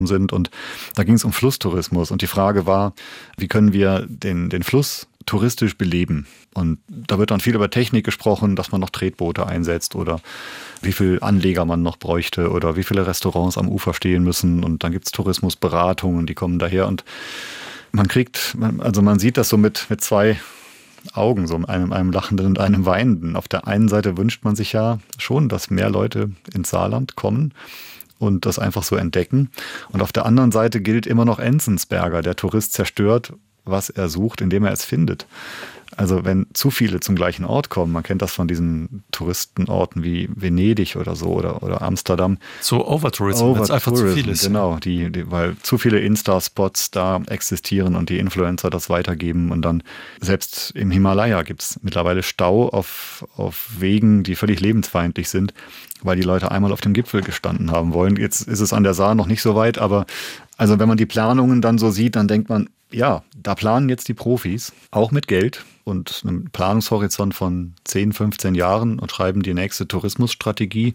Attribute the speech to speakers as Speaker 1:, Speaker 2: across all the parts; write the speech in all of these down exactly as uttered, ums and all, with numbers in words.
Speaker 1: sind. Und da ging es um Flusstourismus. Und die Frage war, wie können wir den, den Fluss touristisch beleben? Und da wird dann viel über Technik gesprochen, dass man noch Tretboote einsetzt oder wie viele Anleger man noch bräuchte oder wie viele Restaurants am Ufer stehen müssen. Und dann gibt es Tourismusberatungen, die kommen daher. Und man kriegt, also man sieht das so mit, mit zwei Augen, so einem, einem lachenden und einem weinenden. Auf der einen Seite wünscht man sich ja schon, dass mehr Leute ins Saarland kommen und das einfach so entdecken. Und auf der anderen Seite gilt immer noch Enzensberger. Der Tourist zerstört, was er sucht, indem er es findet. Also wenn zu viele zum gleichen Ort kommen, man kennt das von diesen Touristenorten wie Venedig oder so oder, oder Amsterdam.
Speaker 2: So Overtourism, Over wenn es einfach zu viel ist.
Speaker 1: Genau, die, die, weil zu viele Insta-Spots da existieren und die Influencer das weitergeben. Und dann selbst im Himalaya gibt es mittlerweile Stau auf, auf Wegen, die völlig lebensfeindlich sind, weil die Leute einmal auf dem Gipfel gestanden haben wollen. Jetzt ist es an der Saar noch nicht so weit, aber also wenn man die Planungen dann so sieht, dann denkt man, ja, da planen jetzt die Profis, auch mit Geld und einem Planungshorizont von zehn, fünfzehn Jahren und schreiben die nächste Tourismusstrategie.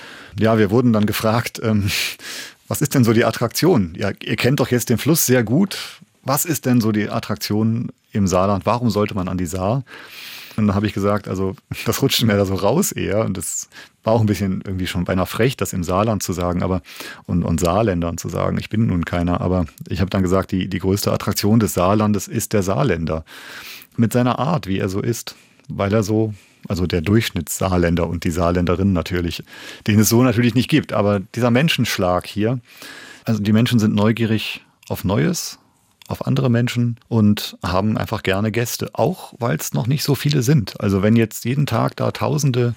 Speaker 1: Ja, wir wurden dann gefragt, ähm, was ist denn so die Attraktion? Ja, ihr kennt doch jetzt den Fluss sehr gut. Was ist denn so die Attraktion im Saarland? Warum sollte man an die Saar? Und dann habe ich gesagt, also das rutschte mir da so raus eher und das war auch ein bisschen irgendwie schon beinahe frech, das im Saarland zu sagen, aber und, und Saarländern zu sagen. Ich bin nun keiner, aber ich habe dann gesagt, die, die größte Attraktion des Saarlandes ist der Saarländer. Mit seiner Art, wie er so ist, weil er so, also der Durchschnittssaarländer und die Saarländerin natürlich, den es so natürlich nicht gibt, aber dieser Menschenschlag hier, also die Menschen sind neugierig auf Neues, auf andere Menschen und haben einfach gerne Gäste, auch weil es noch nicht so viele sind. Also wenn jetzt jeden Tag da Tausende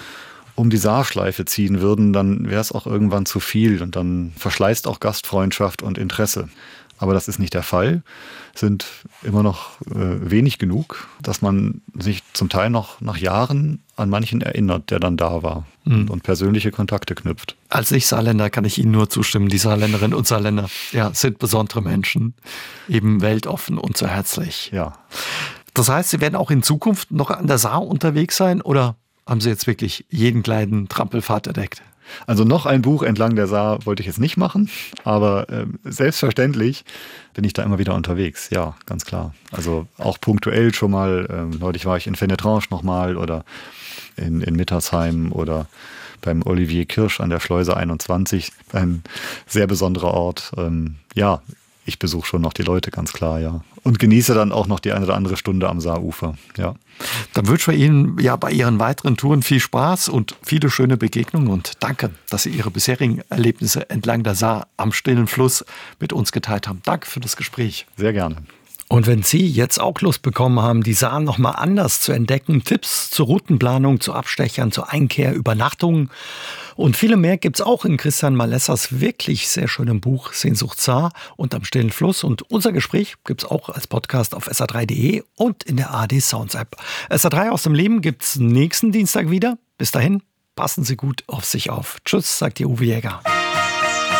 Speaker 1: um die Saarschleife ziehen würden, dann wäre es auch irgendwann zu viel und dann verschleißt auch Gastfreundschaft und Interesse. Aber das ist nicht der Fall, sind immer noch äh, wenig genug, dass man sich zum Teil noch nach Jahren an manchen erinnert, der dann da war mhm. und persönliche Kontakte knüpft.
Speaker 2: Als Nicht-Saarländer kann ich Ihnen nur zustimmen. Die Saarländerinnen und Saarländer ja, sind besondere Menschen, eben weltoffen und so herzlich.
Speaker 1: Ja.
Speaker 2: Das heißt, Sie werden auch in Zukunft noch an der Saar unterwegs sein oder haben Sie jetzt wirklich jeden kleinen Trampelpfad entdeckt?
Speaker 1: Also noch ein Buch entlang der Saar wollte ich jetzt nicht machen, aber äh, selbstverständlich bin ich da immer wieder unterwegs, ja, ganz klar. Also auch punktuell schon mal, äh, neulich war ich in Fenetrange nochmal oder in, in Mittersheim oder beim Olivier Kirsch an der Schleuse einundzwanzig, ein sehr besonderer Ort. Ähm, ja, ich besuche schon noch die Leute, ganz klar, ja. Und genieße dann auch noch die eine oder andere Stunde am Saarufer, ja.
Speaker 2: Dann wünschen wir Ihnen ja bei Ihren weiteren Touren viel Spaß und viele schöne Begegnungen und danke, dass Sie Ihre bisherigen Erlebnisse entlang der Saar am stillen Fluss mit uns geteilt haben. Danke für das Gespräch.
Speaker 1: Sehr gerne.
Speaker 2: Und wenn Sie jetzt auch Lust bekommen haben, die Saar noch mal anders zu entdecken, Tipps zur Routenplanung, zu Abstechern, zur Einkehr, Übernachtungen und viele mehr gibt's auch in Christian Malessers wirklich sehr schönem Buch Sehnsucht Saar und am stillen Fluss. Und unser Gespräch gibt's auch als Podcast auf S R drei punkt de und in der A R D Sounds App. S R drei aus dem Leben gibt's nächsten Dienstag wieder. Bis dahin, passen Sie gut auf sich auf. Tschüss, sagt Ihr Uwe Jäger.